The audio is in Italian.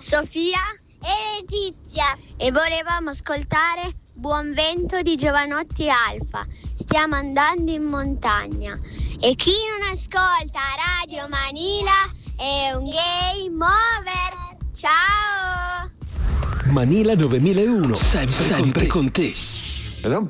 Sofia e Letizia. E volevamo ascoltare Buon vento di Giovanotti Alfa. Stiamo andando in montagna. E chi non ascolta Radio Manila è un game over. Ciao! Manila 9001, sempre con te.